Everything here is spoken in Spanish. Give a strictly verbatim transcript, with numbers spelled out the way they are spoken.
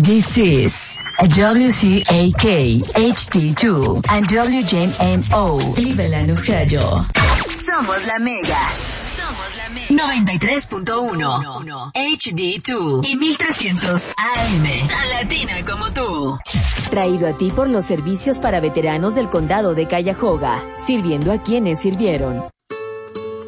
This is a W C A K H D two and W J M O Cleveland, Ohio. Somos la Mega. Somos la Mega. noventa y tres punto uno H D dos y mil trescientos A M. Tan latina como tú. Traído a ti por los servicios para veteranos del condado de Cuyahoga, sirviendo a quienes sirvieron.